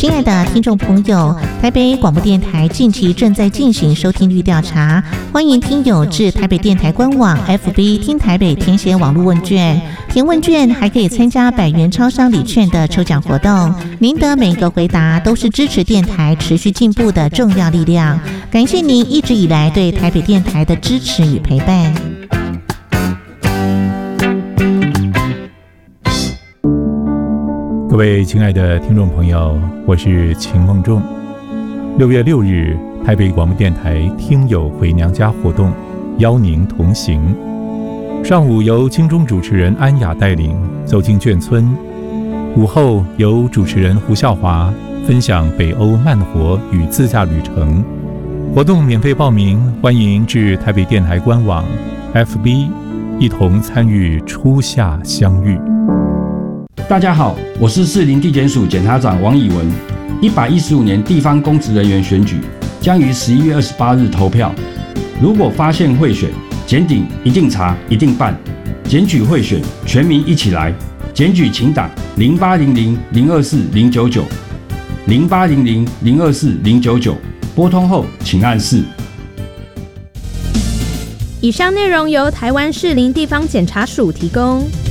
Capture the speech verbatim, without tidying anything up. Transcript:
亲爱的听众朋友，台北广播电台近期正在进行收听率调查，欢迎听友至台北电台官网 F B 听台北填写网络问卷，填问卷还可以参加百元超商礼券的抽奖活动，您的每一个回答都是支持电台持续进步的重要力量，感谢您一直以来对台北电台的支持与陪伴。 各位亲爱的听众朋友，我是秦梦仲。六月六日，台北广播电台听友回娘家活动，邀您同行。上午由金钟主持人安雅带领走进眷村，午后由主持人胡孝华分享北欧慢活与自驾旅程。活动免费报名，欢迎至台北电台官网 F B 一同参与初夏相遇。 大家好，我是士林地检署检察长王以文。一百一十五年地方公职人员选举将于十一月二十八日投票。如果发现贿选，检警一定查，一定办。检举贿选，全民一起来。检举请打零八零零零二四零九九零八零零零二四零九九，拨通后请按四。 以上内容由台湾士林地方检察署提供。